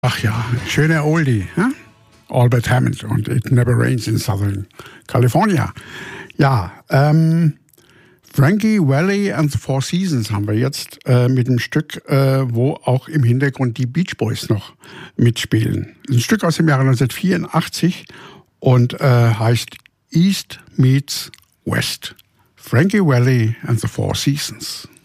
Ach ja, schöner Oldie, hm? Albert Hammond und It Never Rains in Southern California. Ja, Frankie Valli and the Four Seasons haben wir jetzt mit einem Stück, wo auch im Hintergrund die Beach Boys noch mitspielen. Ein Stück aus dem Jahre 1984 und heißt East Meets West. Frankie Valli and the Four Seasons.